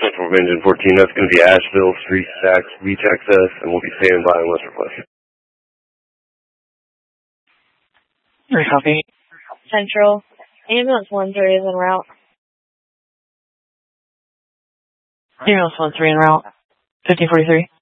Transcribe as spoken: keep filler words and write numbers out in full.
Central from Engine fourteen, that's going to be Asheville, three stacks, reach access, and we'll be standing by unless requested. Very copy. Central, ambulance one three is en route. Ambulance one three en route. fifteen forty-three.